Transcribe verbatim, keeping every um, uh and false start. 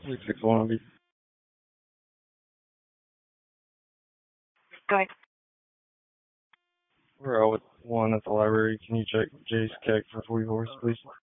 six one B. Go ahead. We're out with one at the library. Can you check Jay's Keck for forty-fours, please?